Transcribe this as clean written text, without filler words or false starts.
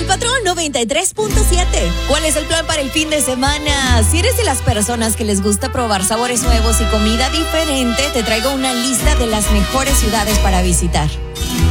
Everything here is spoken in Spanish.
El Patrón 93.7. ¿Cuál es el plan para el fin de semana? Si eres de las personas que les gusta probar sabores nuevos y comida diferente, te traigo una lista de las mejores ciudades para visitar.